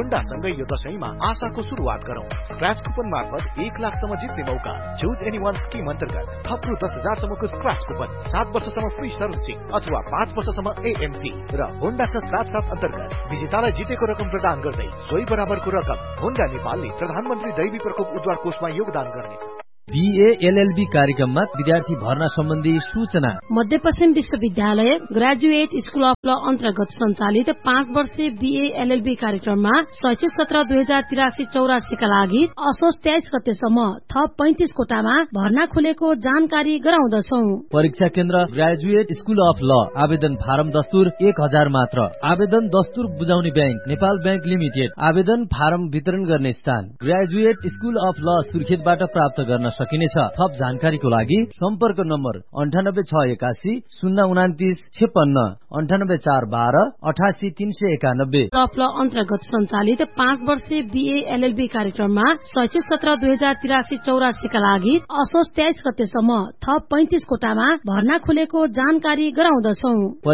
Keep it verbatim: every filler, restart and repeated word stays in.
होन्डासँगै यो दशैंमा आशाको सुरुवात गरौँ। स्क्रैच कुपन मार्फत एक लाखसम्म जित्ने मौका। चुज एनी वान स्किम अन्तर्गत थप्नु दस हजारसम्मको स्क्रैच कुपन, सात वर्षसम्म फ्री सर्भिसिङ अथवा पाँच वर्षसम्म एएमसी र होन्डा साथ साथ अन्तर्गत विजेतालाई जितेको रकम प्रदान गर्दै सोही बराबरको रकम होन्डा नेपालले प्रधानमन्त्री दैवी प्रकोप उद्धार कोषमा योगदान गर्नेछ। बीए एलएलबी कार्यक्रममा विद्यार्थी भर्ना सम्बन्धी सूचना। मध्यपश्चिम विश्वविद्यालय ग्रेजुएट स्कुल अफ ल अन्तर्गत सञ्चालित पाँच वर्षीय बीए एलएलबी कार्यक्रममा शैक्षिक सत्र दुई हजार तिरासी चौरासीका लागि असोज तेइस गतेसम्म थप पैंतिस कोटामा भर्ना खुलेको जानकारी गराउँदछौ। परीक्षा केन्द्र ग्रेजुएट स्कुल अफ ल। आवेदन फारम दस्तुर एक हजार मात्र। आवेदन दस्तुर बुझाउने ब्याङ्क नेपाल ब्याङ्क लिमिटेड। आवेदन फारम वितरण गर्ने स्थान ग्रेजुएट स्कुल अफ ल सुर्खेतबाट प्राप्त गर्न सकिनेछ। थप जानकारीको लागि सम्पर्क नम्बर अन्ठानब्बे छ एकासी शून्य उनातिस छेपन्न अन्ठानब्बे चार बाह्र अठासी तीन सय एकानब्बे। ल अन्तर्गत सञ्चालित पाँच वर्षीय बीए एलएलबी कार्यक्रममा शैक्षिक सत्र दुई हजार तिरासी चौरासीका लागि असोज तेइस गतेसम्म थप पैंतिस कोटामा भर्ना खुलेको जानकारी गराउँदछौ।